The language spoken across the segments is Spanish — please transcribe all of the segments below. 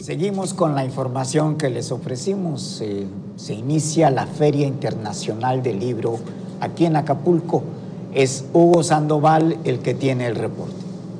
Seguimos con la información que les ofrecimos. Se inicia la Feria Internacional del Libro aquí en Acapulco. Es Hugo Sandoval el que tiene el reporte.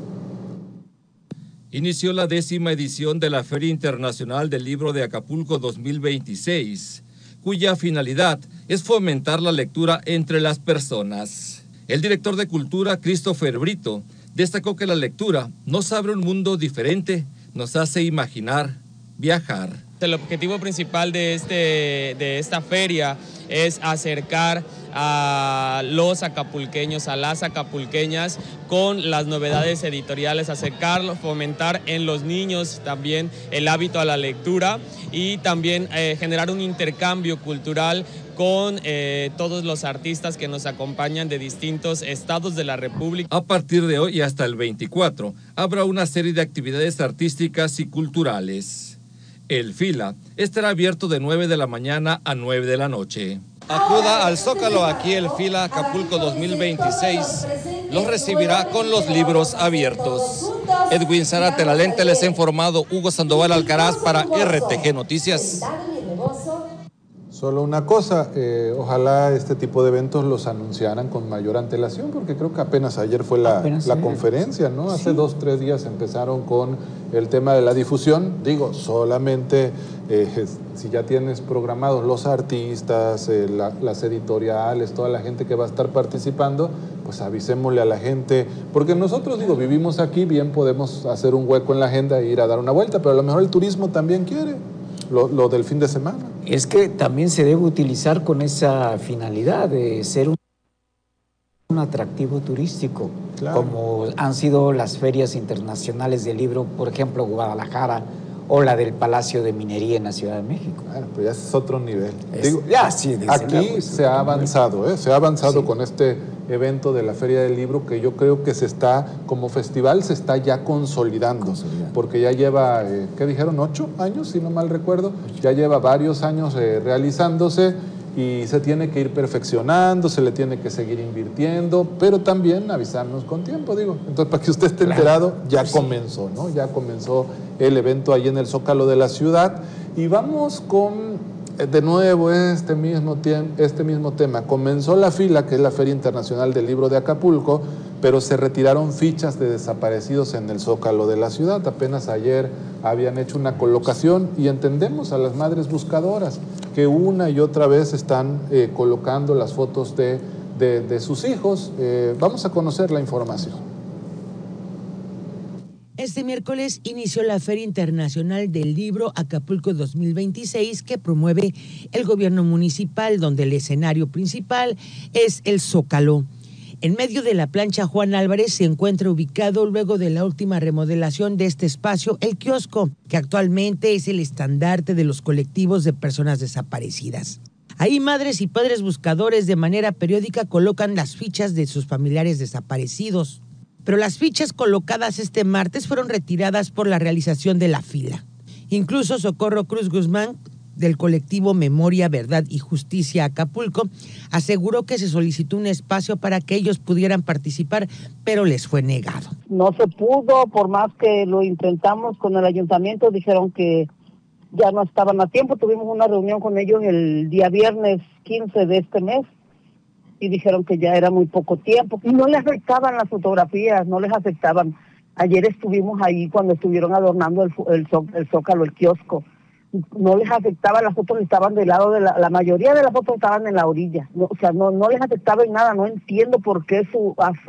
Inició la 10ª edición de la Feria Internacional del Libro de Acapulco 2026, cuya finalidad es fomentar la lectura entre las personas. El director de Cultura, Christopher Brito, destacó que la lectura nos abre un mundo diferente, nos hace imaginar, viajar. El objetivo principal de esta feria es acercar a los acapulqueños, a las acapulqueñas con las novedades editoriales, acercarlo, fomentar en los niños también el hábito a la lectura y también generar un intercambio cultural con todos los artistas que nos acompañan de distintos estados de la República. A partir de hoy y hasta el 24 habrá una serie de actividades artísticas y culturales. El FILA estará abierto de 9 de la mañana a 9 de la noche. Acuda al Zócalo, aquí el FILA Acapulco 2026 los recibirá con los libros abiertos. Edwin Zárate, la lente, les ha informado Hugo Sandoval Alcaraz para RTG Noticias. Solo una cosa, ojalá este tipo de eventos los anunciaran con mayor antelación, porque creo que apenas ayer fue la conferencia, ¿no? Hace 2 o 3 días empezaron con el tema de la difusión. Digo, solamente si ya tienes programados los artistas, las editoriales, toda la gente que va a estar participando, pues avisémosle a la gente, porque nosotros, digo, vivimos aquí, bien podemos hacer un hueco en la agenda e ir a dar una vuelta, pero a lo mejor el turismo también quiere. Lo del fin de semana. Es que también se debe utilizar con esa finalidad de ser un atractivo turístico, claro, como han sido las ferias internacionales del libro, por ejemplo, Guadalajara, o la del Palacio de Minería en la Ciudad de México. Bueno, pues ya es otro nivel. Digo, aquí se ha avanzado, se ha avanzado con este evento de la Feria del Libro, que yo creo que como festival se está ya consolidando. Porque ya lleva, ¿qué dijeron? 8 años, si no mal recuerdo. Ya lleva varios años realizándose y se tiene que ir perfeccionando, se le tiene que seguir invirtiendo, pero también avisarnos con tiempo, digo. Entonces, para que usted esté enterado, ya comenzó, ¿no? Ya comenzó el evento ahí en el Zócalo de la ciudad. Y vamos con, de nuevo, este mismo tema. Comenzó la FILA, que es la Feria Internacional del Libro de Acapulco, pero se retiraron fichas de desaparecidos en el Zócalo de la ciudad. Apenas ayer habían hecho una colocación y entendemos a las madres buscadoras que una y otra vez están colocando las fotos de sus hijos. Vamos a conocer la información. Este miércoles inició la Feria Internacional del Libro Acapulco 2026 que promueve el gobierno municipal, donde el escenario principal es el Zócalo. En medio de la plancha Juan Álvarez se encuentra ubicado, luego de la última remodelación de este espacio, el kiosco, que actualmente es el estandarte de los colectivos de personas desaparecidas. Ahí madres y padres buscadores de manera periódica colocan las fichas de sus familiares desaparecidos. Pero las fichas colocadas este martes fueron retiradas por la realización de la fila. Incluso Socorro Cruz Guzmán, del colectivo Memoria, Verdad y Justicia Acapulco, aseguró que se solicitó un espacio para que ellos pudieran participar, pero les fue negado. No se pudo, por más que lo intentamos con el ayuntamiento, dijeron que ya no estaban a tiempo. Tuvimos una reunión con ellos el día viernes 15 de este mes y dijeron que ya era muy poco tiempo y no les afectaban las fotografías, no les afectaban. Ayer estuvimos ahí cuando estuvieron adornando el Zócalo, el kiosco. No les afectaba, las fotos estaban del lado de la mayoría de las fotos estaban en la orilla. No, o sea, no les afectaba en nada. No entiendo por qué su